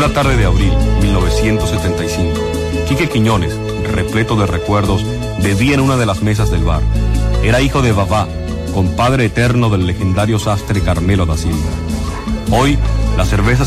Una tarde de abril, 1975. Quique Quiñones, repleto de recuerdos, bebía en una de las mesas del bar. Era hijo de Babá, compadre eterno del legendario sastre Carmelo da Silva. Hoy, la cerveza